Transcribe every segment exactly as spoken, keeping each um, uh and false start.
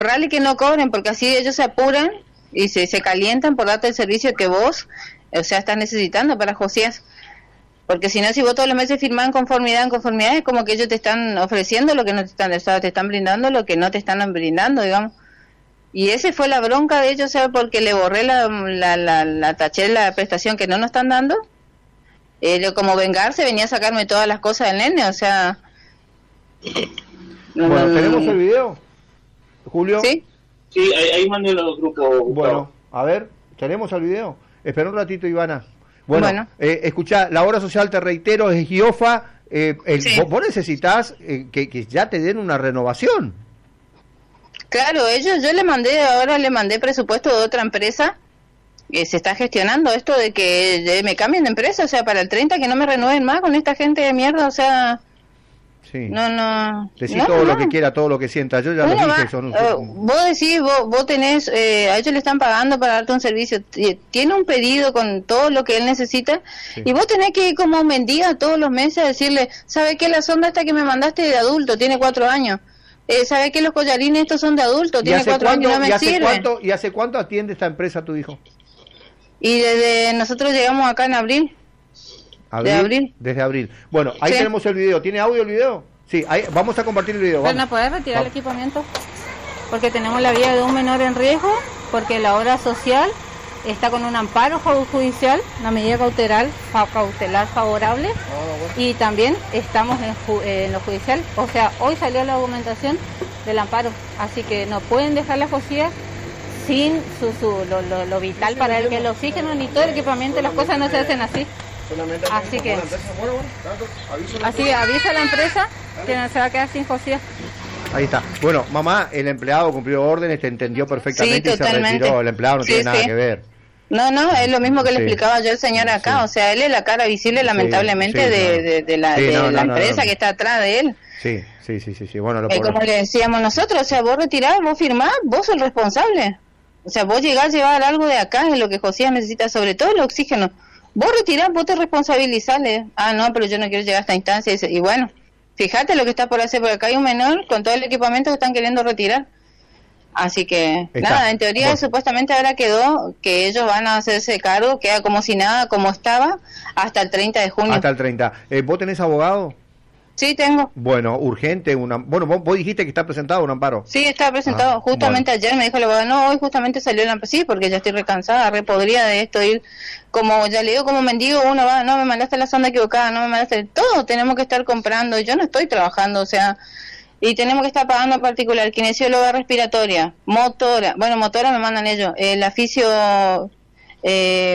ahorrarle que no cobren, porque así ellos se apuran y se, se calientan por darte el servicio que vos, o sea, estás necesitando para Josías. Porque si no, si vos todos los meses firmás en conformidad, en conformidad, es como que ellos te están ofreciendo lo que no te están, o sea, te están brindando lo que no te están brindando, digamos. Y ese fue la bronca de ellos, o sea, porque le borré la, la, la, la taché la prestación que no nos están dando. Eh, como vengarse, venía a sacarme todas las cosas del nene, o sea... Bueno, no, ¿tenemos el video, Julio? Sí. Sí, ahí, ahí mandé los grupos. Bueno, a ver, ¿tenemos el video? Espera un ratito, Ivana. Bueno, bueno. Eh, escuchá, la obra social, te reitero, es GIOFA. Eh, el, sí. vos, vos necesitas eh, que, que ya te den una renovación. Claro, ellos, yo le mandé, ahora le mandé presupuesto de otra empresa, que se está gestionando esto de que de, me cambien de empresa, o sea, para el treinta que no me renueven más con esta gente de mierda, o sea... Sí. No, no. Decí no, todo no. lo que quiera, todo lo que sienta. Yo ya bueno, lo dije. Va, son, uh, son... Vos decís, vos, vos tenés, eh, a ellos le están pagando para darte un servicio. Tiene un pedido con todo lo que él necesita. Sí. Y vos tenés que ir como mendiga todos los meses a decirle, ¿sabe qué? La sonda esta que me mandaste de adulto, tiene cuatro años. Eh, ¿Sabe qué? Los collarines estos son de adulto, tiene cuatro cuánto, años, no me y hace sirve. Cuánto, ¿Y hace cuánto atiende esta empresa a tu hijo? Y desde nosotros llegamos acá en abril. ¿Abril? De abril. Desde abril. Bueno, ahí sí. Tenemos el video. ¿Tiene audio el video? Sí, ahí, vamos a compartir el video. Pero no puedes retirar vamos. el equipamiento porque tenemos la vida de un menor en riesgo, porque la obra social está con un amparo judicial, una medida cautelar, cautelar favorable, oh, bueno. Y también estamos en, en lo judicial, o sea, hoy salió la documentación del amparo, así que no pueden dejar la Josías sin su, su lo, lo, lo vital para el que el oxígeno ni todo el equipamiento, las cosas no se hacen así. Así que, así que avisa a la empresa que no se va a quedar sin Josías. Ahí está. Bueno, mamá, el empleado cumplió órdenes, te entendió perfectamente, sí, y se retiró. El empleado no sí, tiene sí. nada que ver. No, no, es lo mismo que sí. le explicaba yo al señor acá. Sí. O sea, él es la cara visible, lamentablemente, sí, sí, de, de, de la, sí, de no, la no, empresa no, no. que está atrás de él. Sí, sí, sí, sí. sí. Bueno, lo eh, como le decíamos nosotros, o sea, vos retirás, vos firmás, vos sos el responsable. O sea, vos llegás a llevar algo de acá, es lo que Josías necesita, sobre todo el oxígeno. Vos retirás, vos te responsabilizás. Ah, no, pero yo no quiero llegar a esta instancia. Y bueno, fíjate lo que está por hacer, porque acá hay un menor con todo el equipamiento que están queriendo retirar. Así que, está. nada, en teoría bueno. supuestamente ahora quedó que ellos van a hacerse cargo, queda como si nada, como estaba, hasta el treinta de junio. Hasta el treinta. Eh, ¿Vos tenés abogado? Sí, tengo. Bueno, urgente, una, bueno, vos, vos dijiste que está presentado un amparo. Sí, está presentado, ah, justamente bueno. ayer me dijo el abogado, no, hoy justamente salió el amparo, sí, porque ya estoy recansada, re podría de esto ir, como ya le digo, como mendigo, uno va, no, me mandaste la sonda equivocada, no me mandaste, todo tenemos que estar comprando, yo no estoy trabajando, o sea, y tenemos que estar pagando en particular, kinesióloga respiratoria, motora, bueno, motora me mandan ellos, el aficio, eh,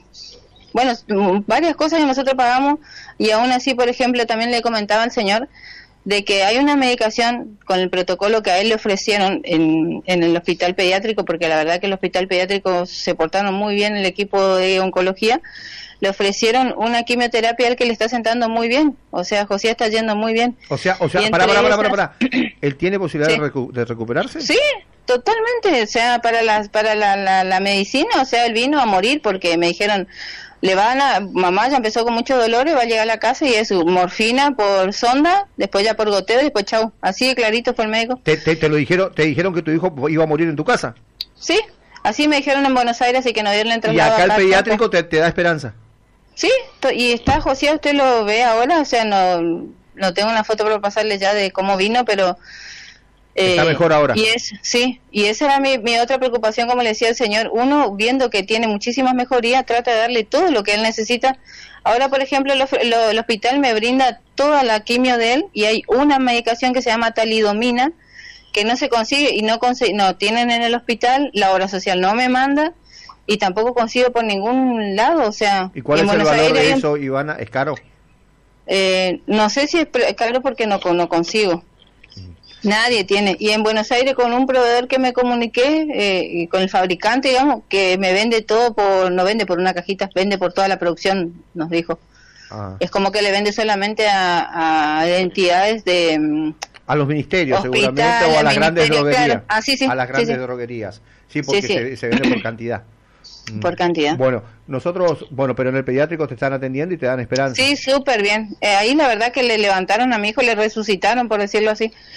bueno, varias cosas que nosotros pagamos, y aún así, por ejemplo, también le comentaba al señor de que hay una medicación con el protocolo que a él le ofrecieron en, en el hospital pediátrico, porque la verdad que el hospital pediátrico se portaron muy bien, el equipo de oncología, le ofrecieron una quimioterapia al que le está sentando muy bien, o sea, José está yendo muy bien. O sea, o sea, para, para, para, para, para, ¿él tiene posibilidad sí. de, recu de recuperarse? Sí, totalmente, o sea, para, las, para la, la, la medicina, o sea, él vino a morir porque me dijeron... Le van a, mamá ya empezó con muchos dolores, va a llegar a la casa y es morfina por sonda, después ya por goteo y después chau. Así de clarito fue el médico. ¿Te, te, te lo dijeron, te dijeron que tu hijo iba a morir en tu casa? Sí, así me dijeron en Buenos Aires y que no dieron el traslado. ¿Y acá acá el pediátrico te, te da esperanza? Sí, y está José, usted lo ve ahora, o sea, no, no tengo una foto para pasarle ya de cómo vino, pero... Está eh, mejor ahora. Y es, sí, y esa era mi, mi otra preocupación, como le decía el señor, uno viendo que tiene muchísimas mejorías, trata de darle todo lo que él necesita. Ahora, por ejemplo, lo, lo, el hospital me brinda toda la quimio de él y hay una medicación que se llama talidomina que no se consigue y no consigue, no tienen en el hospital, la obra social no me manda y tampoco consigo por ningún lado, o sea... ¿Y cuál es el valor de eso, Ivana? ¿Es caro? Eh, no sé si es caro porque no, no consigo. Nadie tiene. Y en Buenos Aires con un proveedor que me comuniqué, eh, con el fabricante, digamos, que me vende todo por, no vende por una cajita, vende por toda la producción, nos dijo. Ah. Es como que le vende solamente a, a entidades de... A los ministerios, hospital, seguramente, o a las grandes droguerías. Claro. Ah, sí, sí, a las grandes sí, sí. droguerías. Sí, porque sí, sí. Se, se vende por cantidad. Por cantidad. Bueno, nosotros, bueno, pero en el pediátrico te están atendiendo y te dan esperanza. Sí, súper bien. Eh, ahí la verdad que le levantaron a mi hijo, le resucitaron, por decirlo así.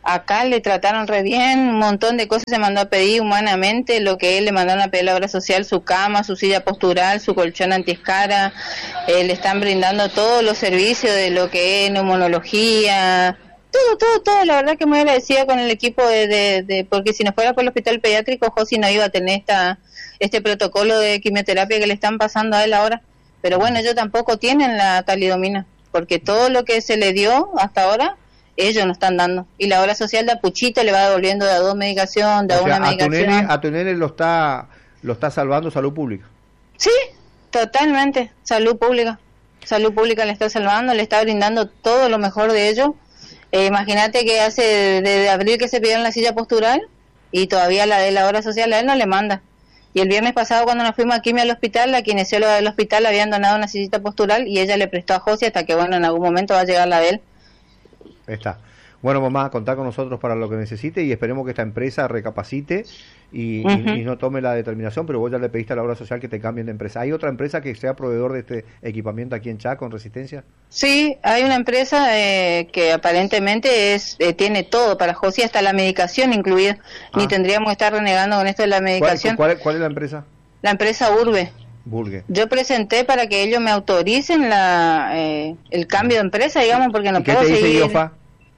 acá le trataron re bien, un montón de cosas se mandó a pedir humanamente, lo que él le mandaron a pedir a la obra social, su cama, su silla postural, su colchón antiescara, eh, le están brindando todos los servicios de lo que es neumonología, todo, todo, todo, la verdad que muy agradecida con el equipo de, de, de porque si no fuera por el hospital pediátrico, Josi no iba a tener esta este protocolo de quimioterapia que le están pasando a él ahora, pero bueno, ellos tampoco tienen la talidomina, porque todo lo que se le dio hasta ahora, ellos no están dando, y la obra social de Apuchito le va devolviendo de a dos medicación, de a una medicación. A tu nene, a tu nene lo está, lo está salvando Salud Pública. Sí, totalmente, Salud Pública, Salud Pública le está salvando, le está brindando todo lo mejor de ellos. Eh, imagínate que hace desde abril que se pidieron la silla postural y todavía la de la obra social a él no le manda. Y el viernes pasado cuando nos fuimos a quimio al hospital, la kinesióloga del hospital le habían donado una sillita postural y ella le prestó a Josi hasta que bueno, en algún momento va a llegar la de él. Está. Bueno, mamá, contá con nosotros para lo que necesite y esperemos que esta empresa recapacite y, uh-huh. y, y no tome la determinación, pero vos ya le pediste a la obra social que te cambien de empresa. ¿Hay otra empresa que sea proveedor de este equipamiento aquí en Chaco, con Resistencia? Sí, hay una empresa eh, que aparentemente es eh, tiene todo para Josi, hasta la medicación incluida. Ah. Ni tendríamos que estar renegando con esto de la medicación. ¿Cuál, cuál, cuál es la empresa? La empresa Urbe. Burgue. Yo presenté para que ellos me autoricen la eh, el cambio de empresa, digamos, porque no puedo seguir. ¿Qué te dice seguir...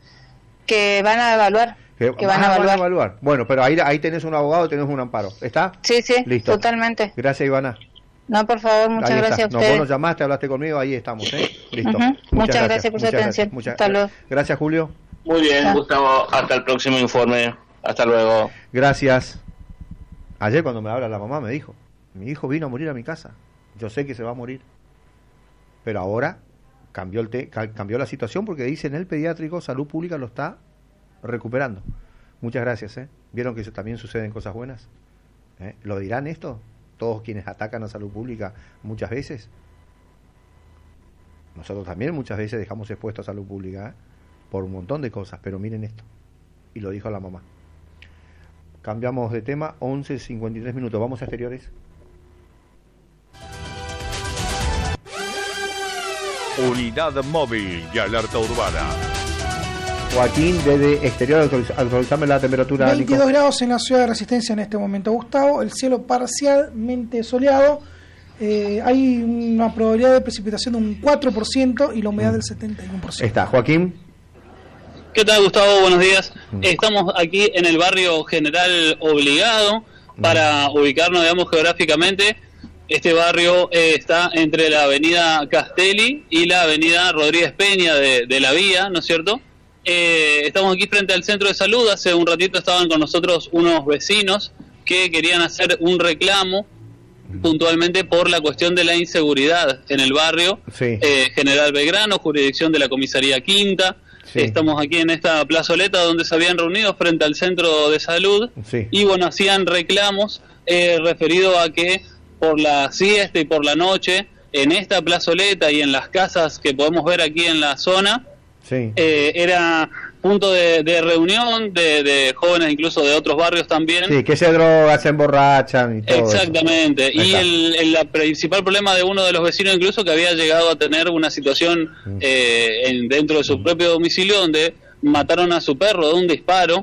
Que van a evaluar. Que, que van, a evaluar. van a evaluar. Bueno, pero ahí, ahí tenés un abogado, tenés un amparo. ¿Está? Sí, sí, listo. Totalmente. Gracias, Ivana. No, por favor, muchas ahí gracias está. a ustedes. No, vos nos llamaste, hablaste conmigo, ahí estamos, ¿eh? Listo. Uh-huh. Muchas, muchas gracias, gracias por su atención. Muchas, hasta luego. Gracias, Julio. Muy bien, ah. Gustavo. Hasta el próximo informe. Hasta luego. Gracias. Ayer cuando me habla la mamá me dijo, mi hijo vino a morir a mi casa. Yo sé que se va a morir. Pero ahora cambió, el te cambió la situación porque dice en el pediátrico Salud Pública lo está recuperando. Muchas gracias, ¿eh? ¿Vieron que eso también suceden cosas buenas? ¿Eh? ¿Lo dirán esto? Todos quienes atacan a Salud Pública muchas veces. Nosotros también muchas veces dejamos expuestos a Salud Pública, ¿eh? Por un montón de cosas, pero miren esto. Y lo dijo la mamá. Cambiamos de tema, once cincuenta y tres minutos. Vamos a exteriores. Unidad móvil y alerta urbana. Joaquín, desde exterior, actualizame la temperatura. veintidós Nico. grados en la ciudad de Resistencia en este momento, Gustavo. El cielo parcialmente soleado. Eh, hay una probabilidad de precipitación de un cuatro por ciento y la humedad mm. del setenta y uno por ciento. Está, Joaquín. ¿Qué tal, Gustavo? Buenos días. Mm. Estamos aquí en el barrio General Obligado. Para mm. ubicarnos, digamos, geográficamente, este barrio eh, está entre la avenida Castelli y la avenida Rodríguez Peña de, de la Vía, ¿no es cierto? Eh, estamos aquí frente al centro de salud. Hace un ratito estaban con nosotros unos vecinos que querían hacer un reclamo puntualmente por la cuestión de la inseguridad en el barrio. Sí. eh, General Belgrano, jurisdicción de la comisaría Quinta. Sí. Estamos aquí en esta plazoleta donde se habían reunido frente al centro de salud. Sí. Y bueno, hacían reclamos eh, referido a que por la siesta y por la noche en esta plazoleta y en las casas que podemos ver aquí en la zona, sí. eh, era punto de, de reunión de, de jóvenes incluso de otros barrios también. Sí, que se drogan, se emborrachan y todo. Exactamente. Eso. Y el, el, el principal problema de uno de los vecinos incluso que había llegado a tener una situación mm. eh, en, dentro de su mm. propio domicilio donde mataron a su perro de un disparo,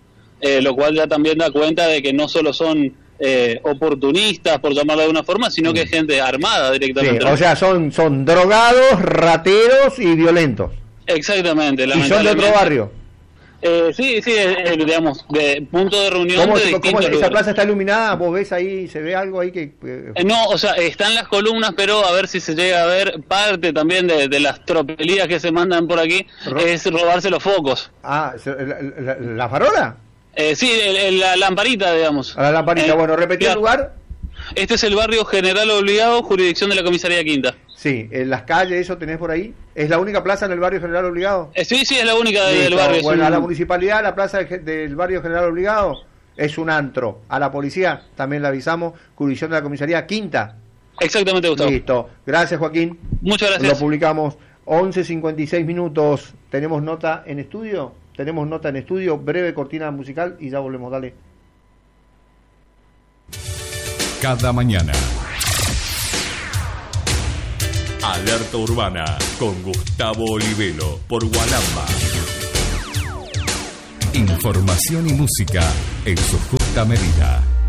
eh, lo cual ya también da cuenta de que no solo son eh, oportunistas, por llamarlo de alguna forma, sino mm. que es gente armada directamente. Sí, o sea, son, son drogados, rateros y violentos. Exactamente. ¿Y son de otro barrio? Eh, sí, sí, eh, digamos, de punto de reunión. ¿Cómo, de ¿cómo esa lugares. plaza está iluminada? ¿Vos ves ahí, se ve algo ahí que...? Eh... Eh, no, o sea, están las columnas, pero a ver si se llega a ver parte también de, de las tropelías que se mandan por aquí, Ro es robarse los focos. Ah, ¿la, la, la farola? Eh, sí, el, el, la lamparita, digamos. A la lamparita, eh, bueno, repetí el lugar. Este es el barrio General Obligado, jurisdicción de la comisaría Quinta. Sí, en las calles, ¿eso tenés por ahí? ¿Es la única plaza en el barrio General Obligado? Eh, sí, sí, es la única de, del barrio. Bueno, un... a la municipalidad, la plaza de, del barrio General Obligado es un antro. A la policía también le avisamos, jurisdicción de la comisaría Quinta. Exactamente, Gustavo. Listo. Gracias, Joaquín. Muchas gracias. Lo publicamos once cincuenta y seis minutos. ¿Tenemos nota en estudio? Tenemos nota en estudio, breve cortina musical y ya volvemos. Dale. Cada mañana. Alerta Urbana con Gustavo Olivelo por Gualamba. Información y música en su justa medida.